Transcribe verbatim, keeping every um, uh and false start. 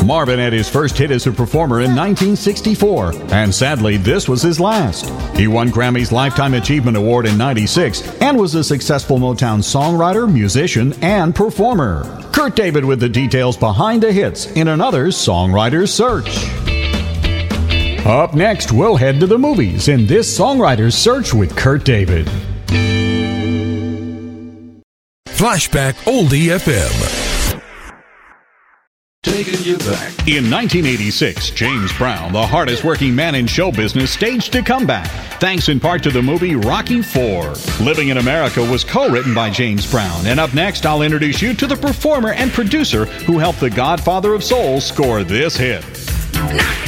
Marvin had his first hit as a performer in nineteen sixty-four, and sadly, this was his last. He won Grammy's Lifetime Achievement Award in ninety-six and was a successful Motown songwriter, musician, and performer. Kurt David with the details behind the hits in another Songwriter's Search. Up next, we'll head to the movies in this Songwriter's Search with Kurt David. Flashback Oldie F M. Taking you back. In nineteen eighty-six, James Brown, the hardest working man in show business, staged a comeback, thanks in part to the movie Rocky four. Living in America was co-written by James Brown. And up next, I'll introduce you to the performer and producer who helped the Godfather of Soul score this hit.